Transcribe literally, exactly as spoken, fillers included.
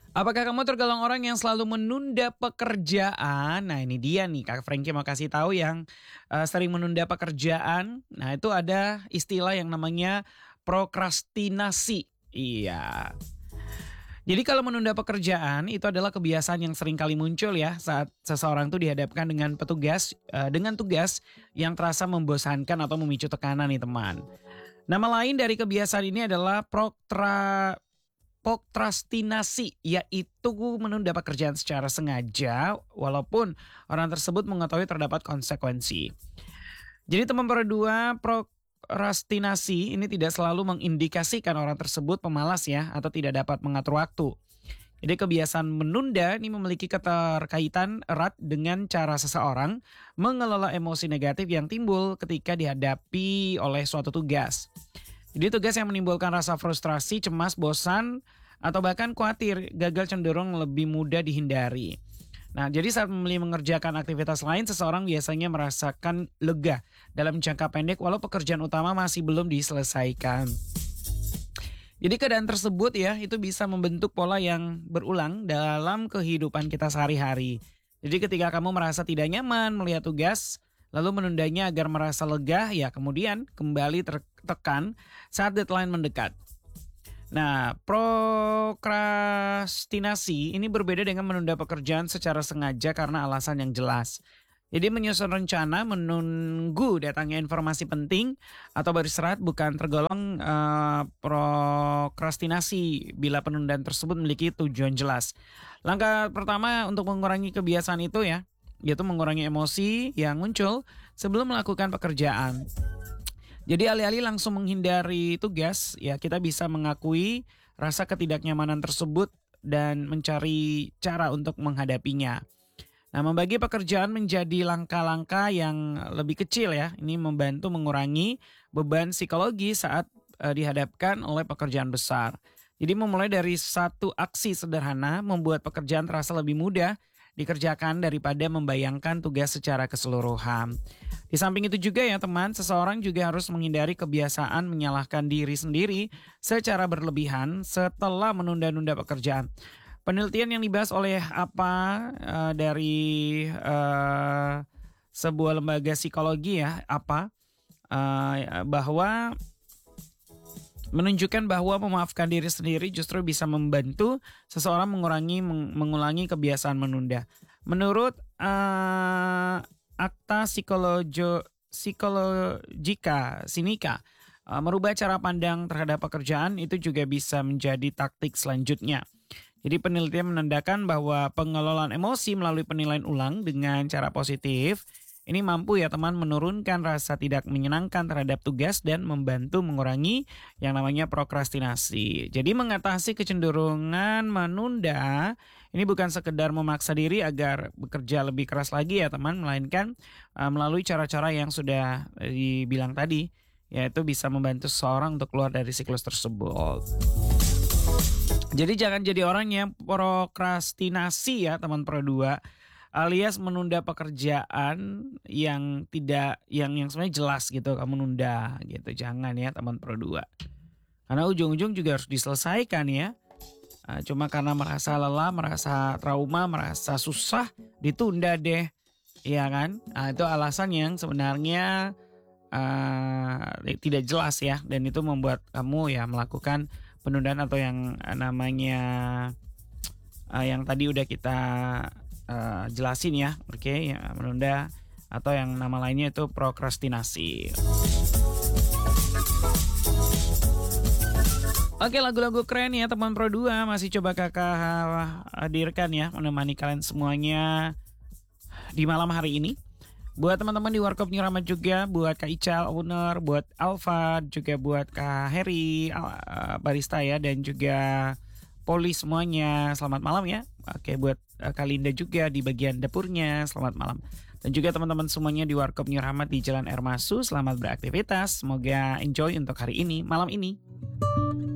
Apakah kamu tergolong orang yang selalu menunda pekerjaan? Nah ini dia nih Kak Franky mau kasih tahu yang eh, sering menunda pekerjaan. Nah itu ada istilah yang namanya prokrastinasi. Iya. Jadi kalau menunda pekerjaan itu adalah kebiasaan yang sering kali muncul ya saat seseorang tuh dihadapkan dengan petugas eh, dengan tugas yang terasa membosankan atau memicu tekanan nih teman. Nama lain dari kebiasaan ini adalah prokra prokrastinasi, yaitu menunda pekerjaan secara sengaja walaupun orang tersebut mengetahui terdapat konsekuensi. Jadi teman berdua prokrastinasi ini tidak selalu mengindikasikan orang tersebut pemalas ya atau tidak dapat mengatur waktu. Jadi kebiasaan menunda ini memiliki keterkaitan erat dengan cara seseorang mengelola emosi negatif yang timbul ketika dihadapi oleh suatu tugas. Jadi tugas yang menimbulkan rasa frustrasi, cemas, bosan, atau bahkan khawatir gagal cenderung lebih mudah dihindari. Nah, jadi saat memilih mengerjakan aktivitas lain, seseorang biasanya merasakan lega dalam jangka pendek walau pekerjaan utama masih belum diselesaikan. Jadi keadaan tersebut ya, itu bisa membentuk pola yang berulang dalam kehidupan kita sehari-hari. Jadi ketika kamu merasa tidak nyaman melihat tugas, lalu menundanya agar merasa lega, ya kemudian kembali tertekan saat deadline mendekat. Nah, prokrastinasi ini berbeda dengan menunda pekerjaan secara sengaja karena alasan yang jelas. Jadi menyusun rencana, menunggu datangnya informasi penting atau beristirahat bukan tergolong eh, prokrastinasi bila penundaan tersebut memiliki tujuan jelas. Langkah pertama untuk mengurangi kebiasaan itu ya, yaitu mengurangi emosi yang muncul sebelum melakukan pekerjaan. Jadi alih-alih langsung menghindari tugas, ya kita bisa mengakui rasa ketidaknyamanan tersebut dan mencari cara untuk menghadapinya. Nah, membagi pekerjaan menjadi langkah-langkah yang lebih kecil ya, ini membantu mengurangi beban psikologi saat eh, dihadapkan oleh pekerjaan besar. Jadi memulai dari satu aksi sederhana membuat pekerjaan terasa lebih mudah dikerjakan daripada membayangkan tugas secara keseluruhan. Di samping itu juga ya teman, seseorang juga harus menghindari kebiasaan menyalahkan diri sendiri secara berlebihan setelah menunda-nunda pekerjaan. Penelitian yang dibahas oleh apa uh, dari uh, sebuah lembaga psikologi ya, apa uh, bahwa menunjukkan bahwa memaafkan diri sendiri justru bisa membantu seseorang mengurangi meng, mengulangi kebiasaan menunda. Menurut uh, Akta Psikologi Psikologika Sinika, uh, merubah cara pandang terhadap pekerjaan itu juga bisa menjadi taktik selanjutnya. Jadi penelitian menandakan bahwa pengelolaan emosi melalui penilaian ulang dengan cara positif ini mampu ya teman menurunkan rasa tidak menyenangkan terhadap tugas dan membantu mengurangi yang namanya prokrastinasi. Jadi mengatasi kecenderungan menunda ini bukan sekedar memaksa diri agar bekerja lebih keras lagi ya teman, melainkan uh, melalui cara-cara yang sudah dibilang tadi, yaitu bisa membantu seseorang untuk keluar dari siklus tersebut. Jadi jangan jadi orang yang prokrastinasi ya teman Pro dua, alias menunda pekerjaan yang tidak yang yang sebenarnya jelas gitu kamu nunda gitu. Jangan ya teman Pro dua. Karena ujung-ujung juga harus diselesaikan ya. Nah, cuma karena merasa lelah, merasa trauma, merasa susah ditunda deh. Iya kan? Nah, itu alasan yang sebenarnya uh, tidak jelas ya, dan itu membuat kamu ya melakukan penundaan atau yang namanya uh, yang tadi udah kita Uh, jelasin ya, oke okay, ya, menunda atau yang nama lainnya itu prokrastinasi. Oke, lagu-lagu keren ya teman Pro dua masih coba kakak hadirkan ya, menemani kalian semuanya di malam hari ini. Buat teman-teman di Warkop New Rahmat juga, buat Kak Ical, owner, buat Alfa, juga buat Kak Heri, uh, barista ya, dan juga Poli semuanya, selamat malam ya. Oke, buat uh, Kalinda juga di bagian dapurnya, selamat malam. Dan juga teman-teman semuanya di Warkop New Rahmat di Jalan Air Masu, selamat beraktivitas. Semoga enjoy untuk hari ini, malam ini.